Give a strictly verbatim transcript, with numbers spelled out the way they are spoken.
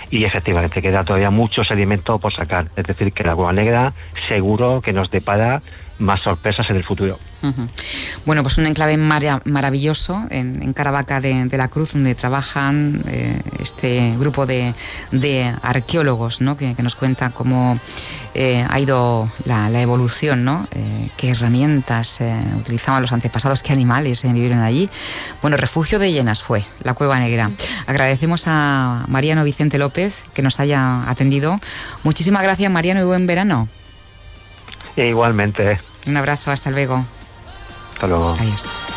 y efectivamente queda todavía mucho sedimento por sacar. Es decir, que la Cueva Negra seguro que nos depara más sorpresas en el futuro. Uh-huh. Bueno, pues un enclave mar- maravilloso en, en Caravaca de, de la Cruz, donde trabajan eh, este grupo de, de arqueólogos, ¿no? que, que nos cuenta cómo eh, ha ido la, la evolución, ¿no? Eh, qué herramientas eh, utilizaban los antepasados, qué animales eh, vivieron allí. Bueno, refugio de hienas fue la Cueva Negra. Agradecemos a Mariano Vicente López que nos haya atendido. Muchísimas gracias, Mariano, y buen verano. E igualmente. Un abrazo, hasta luego. Hasta luego. Adiós.